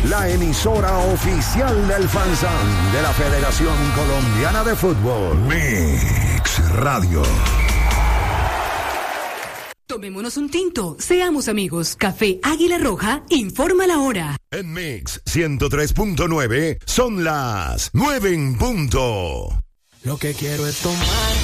la emisora oficial del FanZón de la Federación Colombiana de Fútbol. Mix Radio. Tomémonos un tinto, seamos amigos. Café Águila Roja informa la hora. En Mix 103.9 son las 9 en punto. Lo que quiero es tomar